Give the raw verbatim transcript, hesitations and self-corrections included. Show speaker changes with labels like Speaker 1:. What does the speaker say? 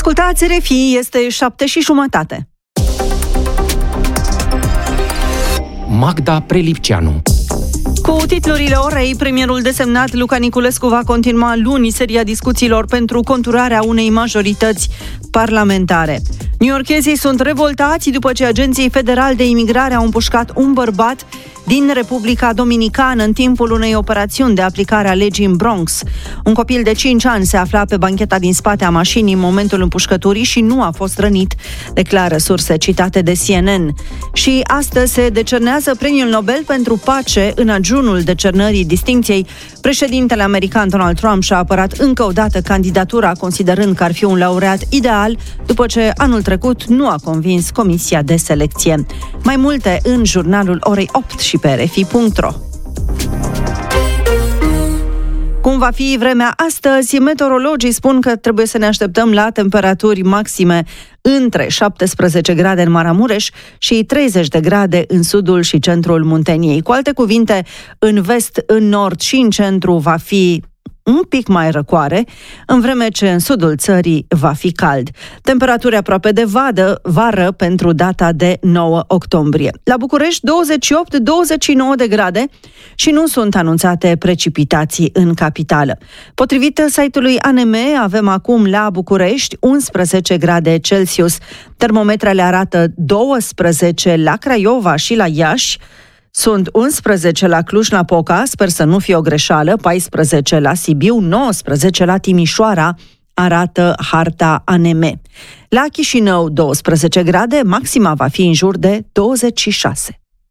Speaker 1: Ascultați R F I, este șapte și jumătate.
Speaker 2: Magda Prelipceanu.
Speaker 1: Cu titlurile orei, premierul desemnat Luca Niculescu va continua luni seria discuțiilor pentru conturarea unei majorități parlamentare. Newyorkezii sunt revoltați după ce agenții federali de imigrare au împușcat un bărbat din Republica Dominicană în timpul unei operațiuni de aplicare a legii în Bronx. Un copil de cinci ani se afla pe bancheta din spate a mașinii în momentul împușcăturii și nu a fost rănit, declară surse citate de C N N. Și astăzi se decernează Premiul Nobel pentru Pace în ajunul decernării distincției. Președintele american Donald Trump și-a apărat încă o dată candidatura, considerând că ar fi un laureat ideal, după ce anul trecut nu a convins Comisia de Selecție. Mai multe în jurnalul orei opt și pe R F I punct ro. Cum va fi vremea astăzi? Meteorologii spun că trebuie să ne așteptăm la temperaturi maxime între șaptesprezece grade în Maramureș și treizeci de grade în sudul și centrul Munteniei. Cu alte cuvinte, în vest, în nord și în centru va fi un pic mai răcoare, în vreme ce în sudul țării va fi cald. Temperaturi aproape de vadă, vară pentru data de nouă octombrie. La București douăzeci și opt douăzeci și nouă de grade și nu sunt anunțate precipitații în capitală. Potrivit site-ului A N M, avem acum la București unsprezece grade Celsius. Termometrele arată douăsprezece la Craiova și la Iași. Sunt unsprezece la Cluj-Napoca, sper să nu fie o greșeală, paisprezece la Sibiu, nouăsprezece la Timișoara, arată harta A N M. La Chișinău douăsprezece grade, maxima va fi în jur de douăzeci și șase.